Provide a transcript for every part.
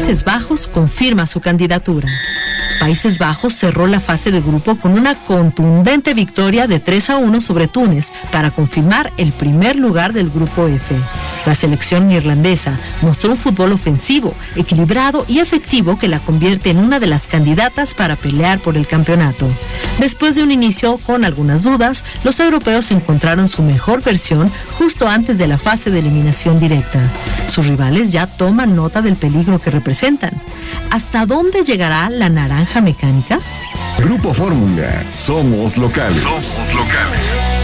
Países Bajos confirma su candidatura. Países Bajos cerró la fase de grupo con una contundente victoria de 3-1 sobre Túnez para confirmar el primer lugar del grupo F. La selección neerlandesa mostró un fútbol ofensivo, equilibrado y efectivo que la convierte en una de las candidatas para pelear por el campeonato. Después de un inicio con algunas dudas, los europeos encontraron su mejor versión justo antes de la fase de eliminación directa. Sus rivales ya toman nota del peligro que representan. ¿Hasta dónde llegará la naranja mecánica? Grupo Fórmula, somos locales. Somos locales.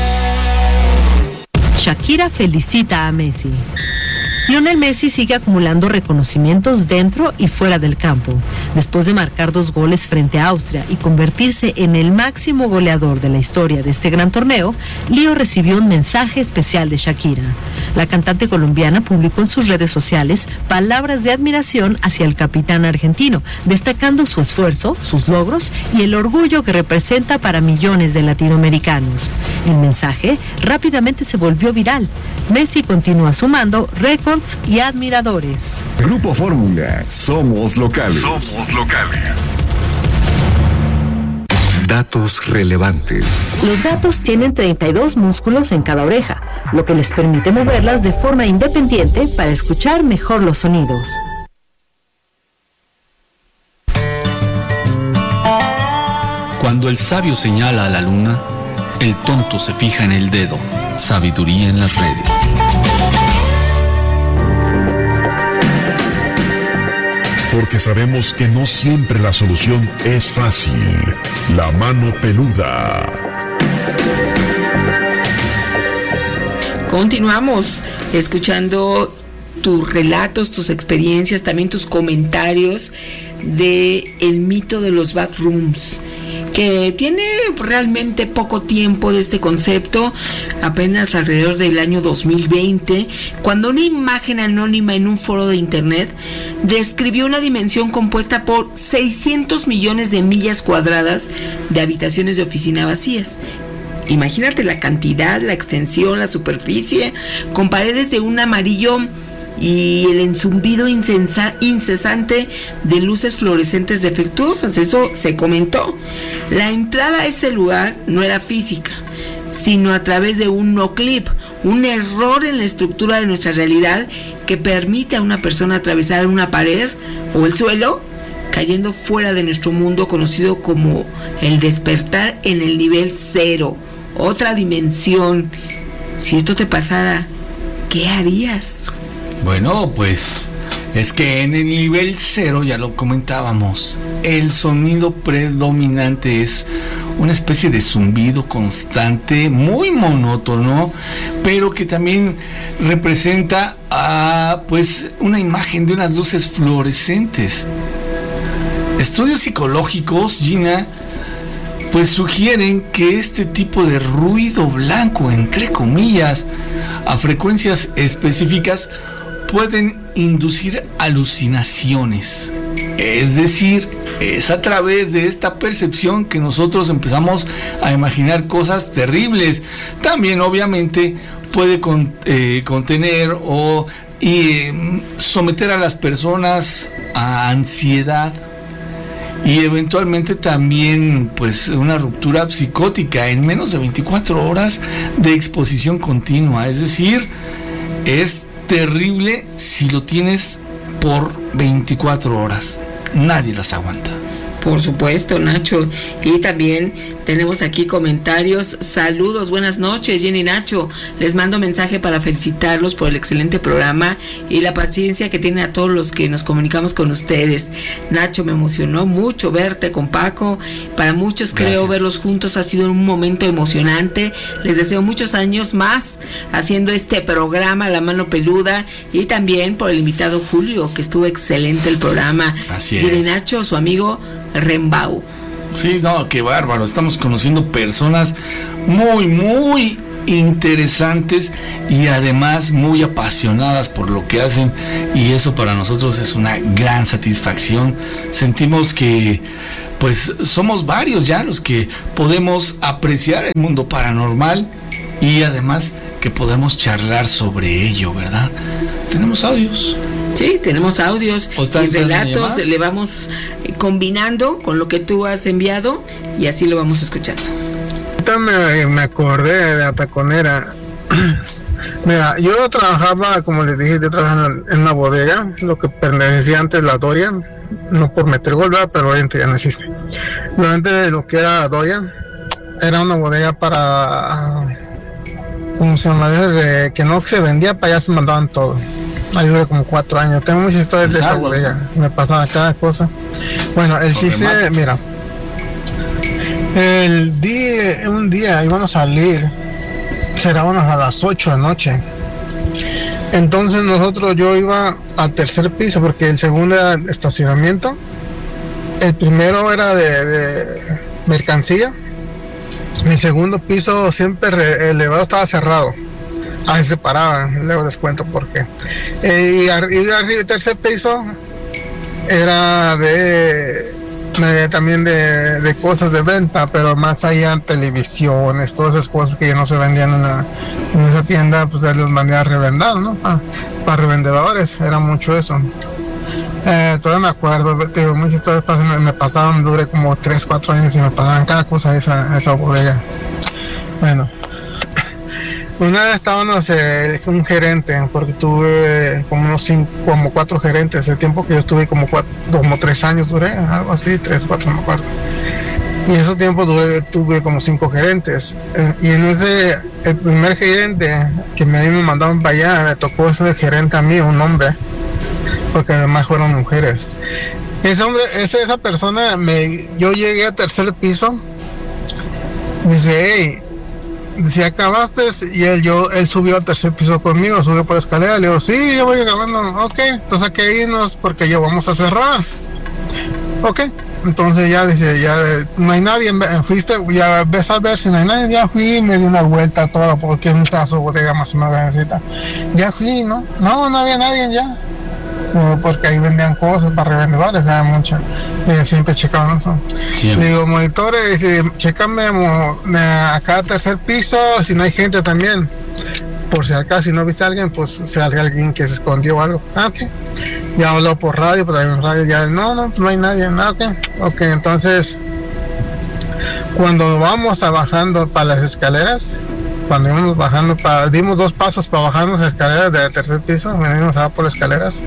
Shakira felicita a Messi. Lionel Messi sigue acumulando reconocimientos dentro y fuera del campo. Después de marcar 2 goles frente a Austria y convertirse en el máximo goleador de la historia de este gran torneo, Leo recibió un mensaje especial de Shakira. La cantante colombiana publicó en sus redes sociales palabras de admiración hacia el capitán argentino, destacando su esfuerzo, sus logros y el orgullo que representa para millones de latinoamericanos. El mensaje rápidamente se volvió viral. Messi continúa sumando récords y admiradores. Grupo Fórmula, somos locales. Somos locales. Datos relevantes. Los gatos tienen 32 músculos en cada oreja, lo que les permite moverlas de forma independiente para escuchar mejor los sonidos. Cuando el sabio señala a la luna, el tonto se fija en el dedo. Sabiduría en las redes. Porque sabemos que no siempre la solución es fácil. La mano peluda. Continuamos escuchando tus relatos, tus experiencias, también tus comentarios de el mito de los backrooms, que tiene realmente poco tiempo de este concepto, apenas alrededor del año 2020, cuando una imagen anónima en un foro de internet describió una dimensión compuesta por 600 millones de millas cuadradas de habitaciones de oficina vacías. Imagínate la cantidad, la extensión, la superficie, con paredes de un amarillo y el enzumbido incesante de luces fluorescentes defectuosas. Eso se comentó. La entrada a ese lugar no era física, sino a través de un no-clip, un error en la estructura de nuestra realidad que permite a una persona atravesar una pared o el suelo, cayendo fuera de nuestro mundo conocido como el despertar en el nivel 0, otra dimensión. Si esto te pasara, ¿qué harías? Bueno, pues es que en el nivel 0, ya lo comentábamos, el sonido predominante es una especie de zumbido constante, muy monótono, pero que también representa pues una imagen de unas luces fluorescentes. Estudios psicológicos, Gina, pues sugieren que este tipo de ruido blanco, entre comillas, a frecuencias específicas, pueden inducir alucinaciones. Es decir, es a través de esta percepción que nosotros empezamos a imaginar cosas terribles. También obviamente puede contener o someter a las personas a ansiedad y eventualmente también pues una ruptura psicótica en menos de 24 horas de exposición continua. Es decir, es terrible si lo tienes por 24 horas. Nadie las aguanta. Por supuesto, Nacho. Y también tenemos aquí comentarios. Saludos, buenas noches, Jenny y Nacho. Les mando mensaje para felicitarlos por el excelente programa y la paciencia que tienen a todos los que nos comunicamos con ustedes. Nacho, me emocionó mucho verte con Paco. Para muchos, creo, verlos juntos ha sido un momento emocionante. Les deseo muchos años más haciendo este programa, La Mano Peluda, y también por el invitado Julio, que estuvo excelente el programa. Así Jenny es. y Nacho, su amigo Rembau. Sí, no, qué bárbaro. Estamos conociendo personas muy, muy interesantes y además muy apasionadas por lo que hacen, y eso para nosotros es una gran satisfacción. Sentimos que pues somos varios ya los que podemos apreciar el mundo paranormal y además que podemos charlar sobre ello, ¿verdad? Tenemos audios. Sí, tenemos audios ¿O y relatos, le vamos combinando con lo que tú has enviado y así lo vamos escuchando. Me acordé de Ataconera. Mira, yo trabajaba, como les dije, yo trabajaba en una bodega, lo que pertenecía antes la Dorian, no por meter gol, ¿verdad? Pero ya no existe. Lo antes de lo que era Dorian, era una bodega para, ¿cómo se llama? Que no se vendía, para allá se mandaban todo. Ahí duré como 4 años. Tengo muchas historias de esa bodega, me pasaba cada cosa. Bueno, el chiste, mira, un día íbamos a salir, cerrábamos a las 8 de la noche. Entonces yo iba al tercer piso porque el segundo era estacionamiento, el primero era de mercancía, el segundo piso siempre el elevador estaba cerrado, ahí se paraban, luego les cuento por qué. Y el tercer piso era también de cosas de venta, pero más allá televisiones, todas esas cosas que ya no se vendían en esa tienda, pues él los mandé a revender, ¿no? Para revendedores, era mucho eso. Todavía me acuerdo, digo, muchas historias me pasaron, duré como 3-4 años y me pasaban cada cosa esa bodega. Bueno, una vez estábamos un gerente, porque tuve como 4 gerentes, el tiempo que yo tuve como 3 años duré, algo así, 3-4, no me acuerdo. Y en ese tiempo tuve como 5 gerentes. Y en el primer gerente que me mandaron para allá, me tocó ese gerente a mí, un hombre, porque además fueron mujeres. Ese hombre, esa persona, yo llegué al tercer piso, dice, hey, si acabaste, y él subió al tercer piso conmigo, subió por la escalera, le digo, sí, yo voy acabando, ok, entonces hay que irnos porque ya vamos a cerrar. Ok, entonces ya dice, ya no hay nadie, fuiste, ya ves a ver si no hay nadie, ya fui, me di una vuelta a todo, porque es un caso de bodega más o menos grandecita, ya fui, no había nadie ya. Porque ahí vendían cosas para revendedores, era mucho. Siempre checaban eso. Siempre. Le digo, monitores, chécame acá al tercer piso, si no hay gente también. Por si acaso, si no viste a alguien, pues si hay alguien que se escondió o algo. Ok. Ya habló por radio, pues ahí en radio ya, pues no hay nadie. Ok, entonces, cuando vamos bajando para las escaleras, cuando íbamos bajando, dimos 2 pasos para bajar las escaleras del tercer piso, venimos a bajar por las escaleras,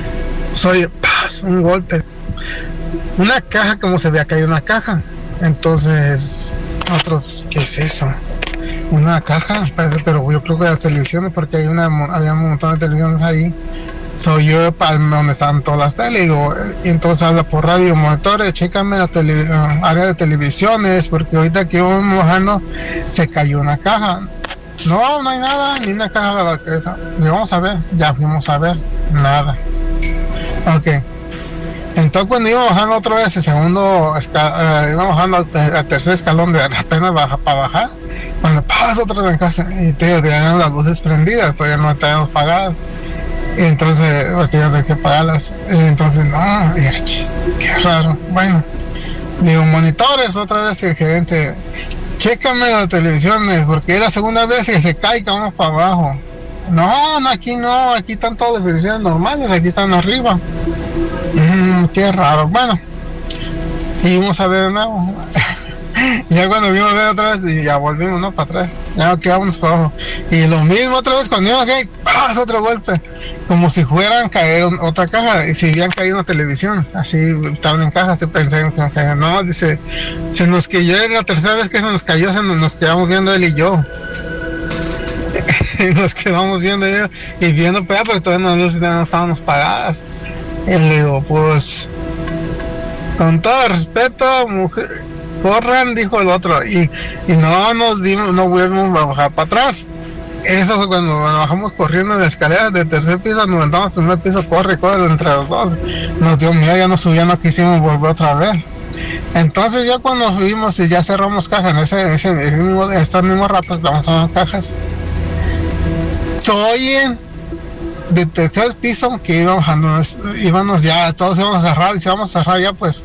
un golpe, una caja, como se había caído una caja. Entonces, nosotros, ¿qué es eso? Una caja, parece, pero yo creo que las televisiones, porque había un montón de televisiones ahí. Soy yo para donde estaban todas las teles, y entonces habla por radio, monitores, chécame la área de televisiones, porque ahorita que íbamos bajando se cayó una caja. No hay nada, ni una caja de la cabeza. Vamos a ver, ya fuimos a ver, nada. Ok. Entonces cuando iba bajando otra vez el segundo iba bajando al tercer escalón de apenas para bajar, cuando pasa otra vez en casa y tenían las luces prendidas, todavía no estaban apagadas. Y entonces, porque yo tengo que pagarlas. Y entonces, qué raro. Bueno, digo, monitores, otra vez el gerente, chécame las televisiones, porque es la segunda vez que se cae, que vamos para abajo. No, aquí están todas las televisiones normales, aquí están arriba. Qué raro. Bueno, y vamos a ver de nuevo. Ya cuando vimos ver otra vez y ya volvimos, ¿no? Para atrás, ya quedamos para abajo y lo mismo otra vez cuando íbamos aquí, ¡paz! Otro golpe, como si fueran a caer otra caja, y si habían caído una televisión, así estaban en caja, se pensaban, no, dice, se nos cayó, la tercera vez que se nos cayó, nos quedamos viendo él y yo. Nos quedamos viendo y viendo, pero todavía las luces no estábamos pagadas. Y le digo, pues, con todo respeto, mujer, corran, dijo el otro, y no volvimos a bajar para atrás. Eso fue cuando bajamos corriendo en la escalera del tercer piso, nos levantamos al primer piso, corre entre los dos. Nos dio miedo, ya nos subíamos, no quisimos volver otra vez. Entonces ya cuando subimos y ya cerramos cajas, en ese mismo rato vamos a las cajas, se oyen del tercer piso que íbamos ya, todos íbamos a cerrar, y si vamos a cerrar ya, pues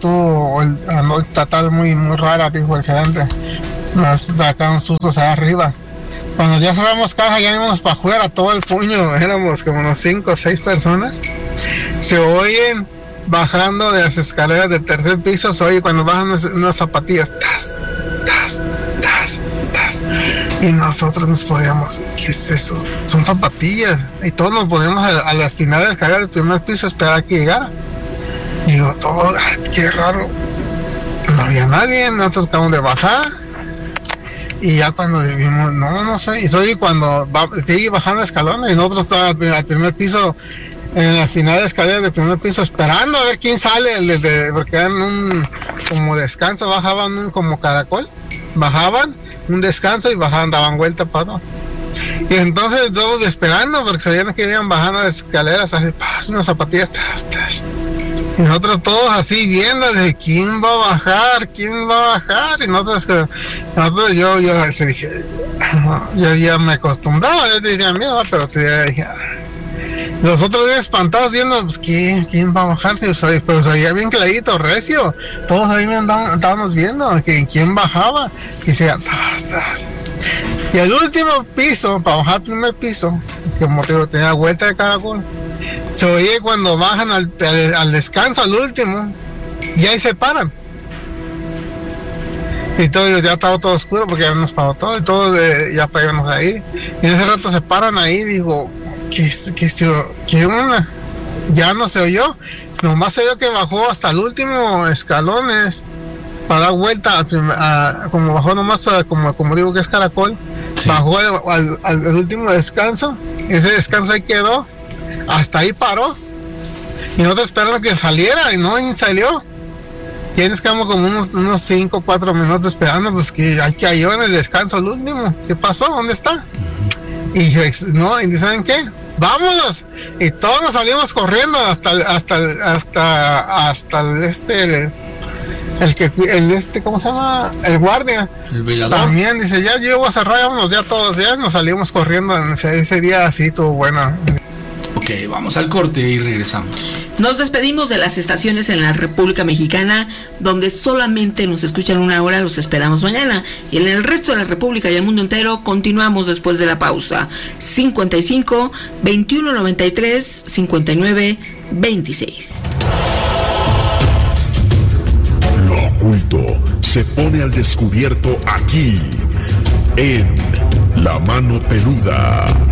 tratar muy, muy rara, dijo el gerente, nos sacaron sustos allá arriba. Cuando ya cerramos caja, ya íbamos para afuera, todo el puño, éramos como unos 5 o 6 personas. Se oyen bajando de las escaleras del tercer piso, se oye cuando bajan unas zapatillas, tas, tas, tas, tas. Y nosotros nos podíamos, ¿qué es eso? Son zapatillas. Y todos nos poníamos a la final de la escalera del primer piso a esperar a que llegara. Y digo, todo, ay, qué raro. No había nadie, nosotros acabamos de bajar. Y ya cuando vimos, no sé, y soy cuando sigue bajando escalones y nosotros estábamos al primer piso, en la final de escaleras del primer piso, esperando a ver quién sale, porque eran un como descanso, bajaban un como caracol, bajaban un descanso y bajaban, daban vuelta para. Y entonces todos esperando, porque sabían que iban bajando las escaleras, así, unas zapatillas, y nosotros todos así viendo de quién va a bajar, y nosotros yo se dije, yo ya me acostumbraba, yo decía, mira, pero te dije, los otros días espantados viendo, pues quién va a bajar, pero salía bien clarito, recio, todos ahí estábamos viendo que quién bajaba, y decía, y el último piso, para bajar el primer piso, que como te digo, tenía vuelta de caracol, se oye cuando bajan al descanso, al último, y ahí se paran. Y todo ya estaba todo oscuro porque ya nos paró todo, y todos ya íbamos a ir. Y en ese rato se paran ahí, digo, ¿qué onda? Ya no se oyó, nomás se oyó que bajó hasta el último escalones para dar vuelta, como bajó nomás, como digo que es caracol, sí. Bajó al último descanso, ese descanso ahí quedó. Hasta ahí paró y nosotros esperando que saliera y no salió. Y ahí nos quedamos como unos 5 o 4 minutos esperando, pues que ahí cayó en el descanso el último. ¿Qué pasó? ¿Dónde está? Y ¿saben qué? ¡Vámonos! Y todos nos salimos corriendo hasta ¿cómo se llama? El guardia. El velador. También dice, ya llego a cerrar, vámonos ya todos, ya nos salimos corriendo. Ese día así estuvo bueno. Ok, vamos al corte y regresamos. Nos despedimos de las estaciones en la República Mexicana, donde solamente nos escuchan una hora. Los esperamos mañana. Y en el resto de la República y el mundo entero, continuamos después de la pausa. 55 21 93 59 26. Lo oculto se pone al descubierto aquí, en La Mano Peluda.